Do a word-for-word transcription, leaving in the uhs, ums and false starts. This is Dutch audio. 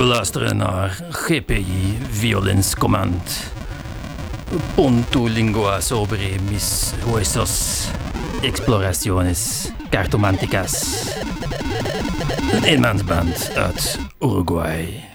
We luisteren naar G P I Violins Command. Punto lingua sobre mis huesos. Exploraciones cartomanticas. Een eenmansband uit Uruguay.